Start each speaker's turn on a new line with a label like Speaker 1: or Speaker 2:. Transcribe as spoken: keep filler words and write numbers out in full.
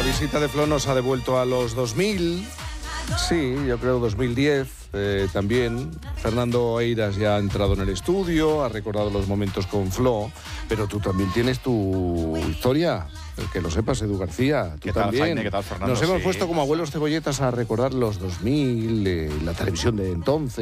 Speaker 1: visita de Flo nos ha devuelto a los dos mil. Sí, yo creo dos mil diez eh, también. Fernando Eiras ya ha entrado en el estudio, ha recordado los momentos con Flo, pero tú también tienes tu historia. Que lo sepas, Edu García, tú
Speaker 2: ¿Qué tal,
Speaker 1: también.
Speaker 2: Jaime? ¿Qué tal, Fernando?
Speaker 1: Nos hemos
Speaker 2: Sí.
Speaker 1: puesto como abuelos cebolletas a recordar los dos mil, eh, la televisión de entonces.